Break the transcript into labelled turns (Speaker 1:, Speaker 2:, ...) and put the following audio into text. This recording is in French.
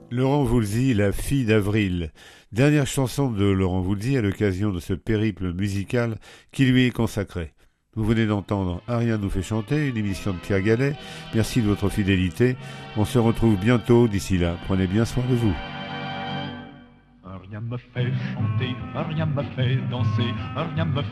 Speaker 1: Laurent Voulzy, La fille d'avril. Dernière chanson de Laurent Voulzy à l'occasion de ce périple musical qui lui est consacré. Vous venez d'entendre Ariane nous fait chanter, une émission de Pierre Gallet. Merci de votre fidélité. On se retrouve bientôt. D'ici là, prenez bien soin de vous.
Speaker 2: Rien me fait chanter, rien me fait danser, rien me